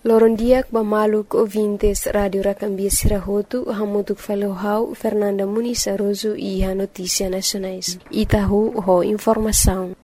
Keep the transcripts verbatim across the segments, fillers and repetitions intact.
Lorondiak bamaluk ouvintes Radio Racambia Sirahotu, hamutuk falohau Fernanda Muniz Aroso e a Notícia Nacionais. Itahu ho informação.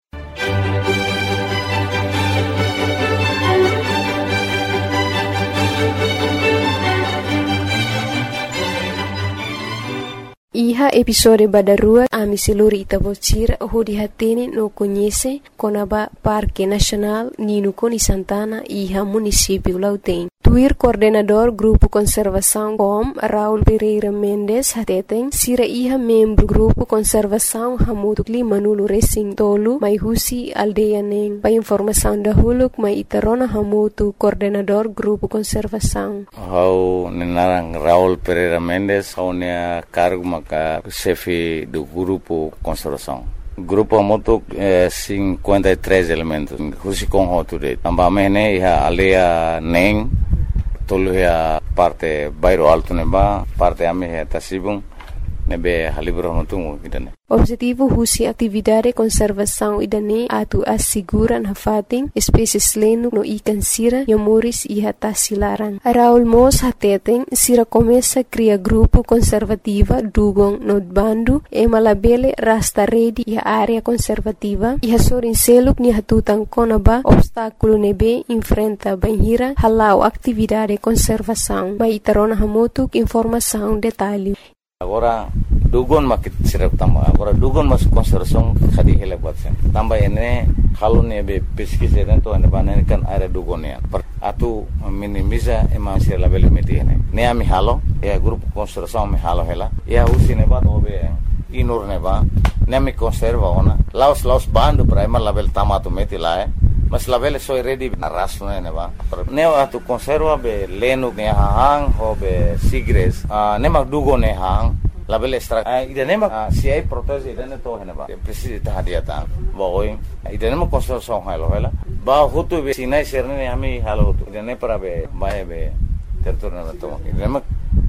Iha episode badarua ami siluri itabocira hodi hatene no conhece konaba Parque Nacional Nino Coni Santana iha município Lauten. Tuir coordenador Grupo Conservação Com Raul Pereira Mendes hateten sira iha membro Grupo Conservação Hamutu Clima Nulu Racing Tolu mai husi aldeia neng. Pa informação da huluk mai itarona Hamutu coordenador Grupo Conservação. Hau nenarang Raul Pereira Mendes hau nea cargo maka chefe do Grupo Conservação. Grupo Hamutu é cinquenta e três elementos. Husi com hoture. Ambamene iha aldeia neng. Tolu ya parte bairro alto neba, parte ame ya tasibung nebe halibro notungu kidane. Objetivo husi atividade conservação idane atu asiguran hafating espécies lenu no ikan sira yamuris iha tasilaran. Raul Mos hateten sira começa cria grupo conservativa dugong no bandu e malabele rasta redi iha área conservativa iha sorin seluk ni hatutan konaba obstáculo nebe enfrenta banhira halau atividade conservação. Mai itarona hamutuk informação detalhe. Agora dugon makit sirap tamba agora dugon mas conservação khadi hele batsen tamba ene halone be pesquisa dentro ene banane kan area dugonia atu minimiza ema sir label medine ne ami halo e grupo conservação me halo hela e usine ba obe inur ne ba ne mi conserva ona laos laos bando prima label tamato meti la e mas label so ready na raso ne ba ne atu conserva be lenu ne hang ho be sigres ne mag dugone hang label extra ida nema si ai protege ida ne to heneba precisa ta hadiata boy ida nema conservação halo hela ba hutu be sinai serne ami halo hutu ida ne para be bae be territorio na to ida nema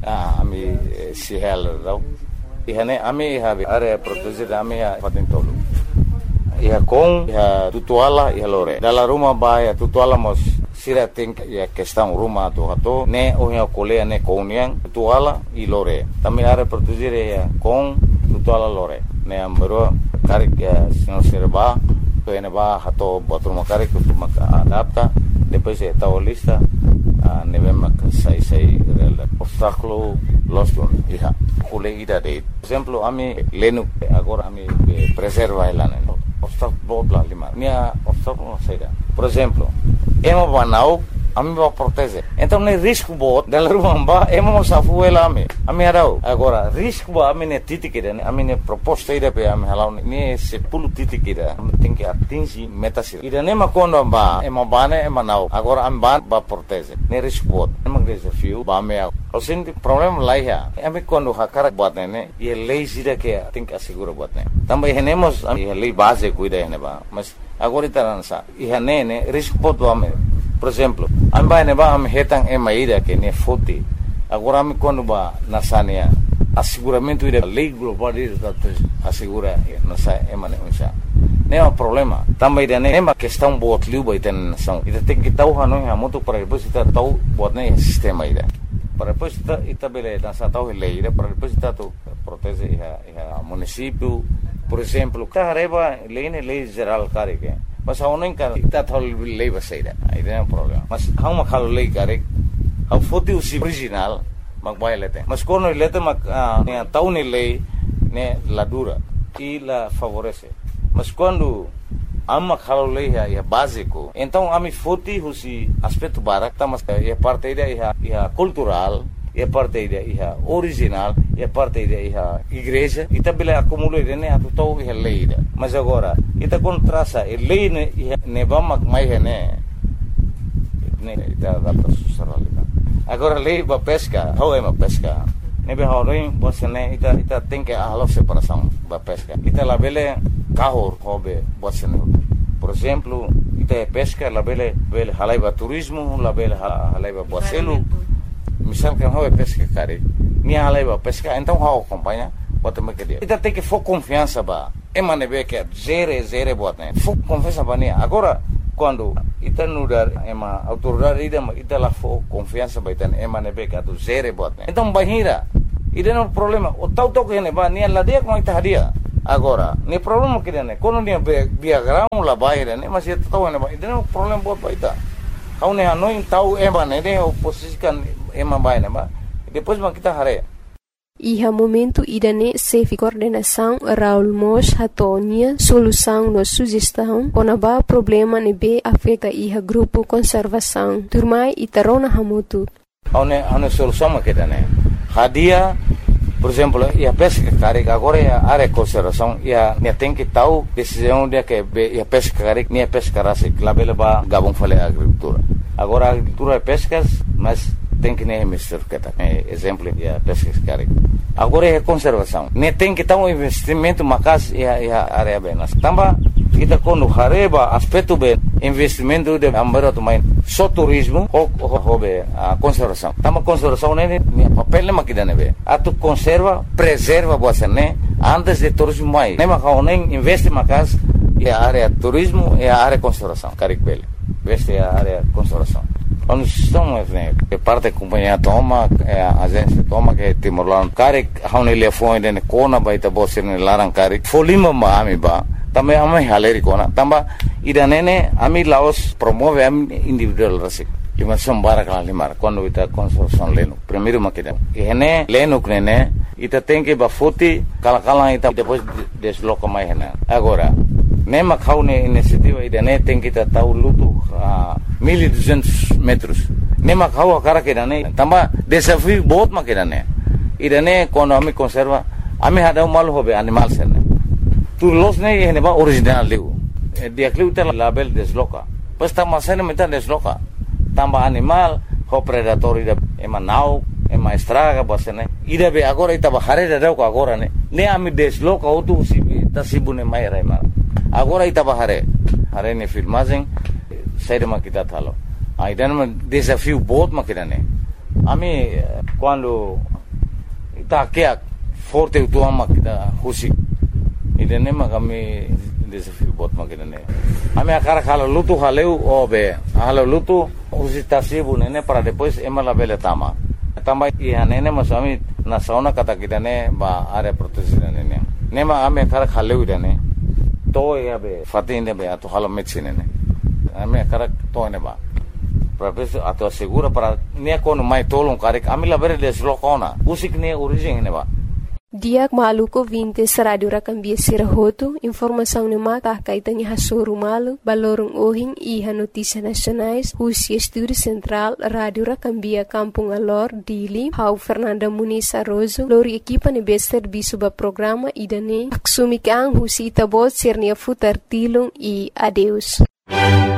ami si halo dau ihane ami habe area protege ami ha patentolo iha com iha tutuala iha lore dalla rumah ba ya tutuala mos sira think ya questão rumah tu hato ne ohia kolea ne kouniang tutuala i lore tami are produzire ya com tutuala lore ne ambero karik ya sino serba to ene ba hato botrum karik tu mak adapta depois e tao lista ne vem sai sai rel obstáculo los don iha kole ida de exemplo ami lenu agora ami preserva elane obstáculo bla lima minha obstáculo saída por exemplo emo banau ami ba protege então ne risco bot dela rumba emo safu ela ami ami arau agora risco ba ami ne titikida ami ne proposta ida pe ami halau ne se pulu titikida tem que atingir metas ida ne makondo ba emo bane emo nau agora ami ba ba protege ne risco bot emo desafio ba me o senti problema lá ya ami quando hakara bot ne e lazy da que tem que assegurar bot ne também renemos a lei base cuida ne ba mas agora itaransa e ne risco bot ba me por exemplo amba ne ba am hetang e maida que ne foti agora me quando ba nasania asseguramento ida lei global ida assegura nasa e mane unsa ne é um problema também ida ne uma questão bot liu ba iten nação ida tem que tau hanu ha moto para depois ita tau bot ne sistema ida para depois ita ita bele nasa tau lei ida para depois ita tu protege a município por exemplo carreba lei ne lei geral carike mas hau nem kan ita thol lei baseida aí não é um problema mas hau ma khalo lei kare hau foti usi original mag bailete mas quando ele te mag ne tau ne lei ne la dura e la favorece mas quando amma khalo lei é básico então ami foti usi aspecto barak mas é parte da é cultural é parte da é original é parte da é igreja e também acumula ne atu tau é lei mas agora ita contrasa e lei ne ne bamak mai ne ne ita data susaralita agora lei ba pesca how é uma pesca ne be horin bosene ita ita tem que a separação ba pesca ita la bele kahor hobe bosene por exemplo ita pesca la bele bele halaiba turismo la bele halaiba boselu misal kan how é pesca cara ni halaiba pesca então how acompanha bota me que dia ita tem que for confiança ba emane be que zero zero bota né for confiança ba ne agora quando ita nudar ema autoridade ida ita la fo confiança baitan ema nebe ka tu zere bot. Então bahira ida no problema o tau tau que ne ba ni la dia com ita hadia agora ni problema que ne quando ni diagrama la baira ne mas ita tau ne ba ida no problema bot baita kau ne hanoi tau ema ne de oposisikan ema baina ba depois ma kita hare. Iha momento idane sefi coordenação Raul Mos hatonia solução no sugestão onaba problema nebe afeta iha grupo conservação turmai itarona hamutu. Aune aune solução ma kita ne hadia por exemplo ia pesca carik agora ia área conservação ia ne tem que tal decisão dia que ia pesca carik ne pesca rasik labela ba gabung fale agricultura agora agricultura é pescas mas tem que nem mister kita é exemplo ia pesca carik agora é conservação ne tem que tal investimento macas ia ia área benas tamba kita quando hareba aspecto be investimento de ambara to main só turismo ou hobe a conservação tamba conservação ne papel ne makida nebe atu conserva preserva boa né antes de turismo mai ne makau nem investe macas ia área turismo e a área conservação carik bele veste a área conservação quando estão é parte da companhia toma é a agência toma que Timor-Leste carik haune le foi de kona baita bosse ne larang carik folima ma ami ba também ami haleri kona tamba ida nene ami Laos promove ami individual rasik lima sombara kala limar quando ita consorção leno primeiro makida ene leno knene ita tem que bafuti kala kala ita depois desloca mai hena agora nema kaune iniciativa ida ne tem que tahu lutu mil e duzentos metros nema kau akara que ne tamba desafio बहुत makida ne ida ne quando ami conserva ami hada mal hobe animal sene tu los ne ene ba original leu dia kluta label desloca pues tamba sene meta desloca tamba animal ho predator ida ema nau ema estraga bosene ida be agora ita ba hare da ko agora ne ne ami desloca otu sibi tasibune mai rai mara agora ita ba hare hare ne filmagem saída ma kita thalo aida no desafio बहुत makida ne ami quando ita que forte tu ama kita husi ida ne ma kami desafio बहुत makida ne ami akara khala lutu haleu obe halo lutu usi tasibu nene para depois ema la bele tama tamba ia nene mas ami na sauna kata kita ne ba area proteção nene nema ami akara khaleu ida ne to ia be fatinde be ato halo medicine ne ami akara to ne ba para ato segura para ne kono mai tolong karik ami la bere deslocona usik ne origem ne ba. Diak maluko vintes radio rakambia sirahoto informação ne mata kaitani hasoru malu balorong ohing iha notícia nacionais Husi Estúdio Central Radio Rakambia Kampung Alor Dili Hau Fernanda Muniz Arrozo lori equipa ne bester bisuba programa idane aksumi kang Husi itabot sirnia futar tilung e adeus.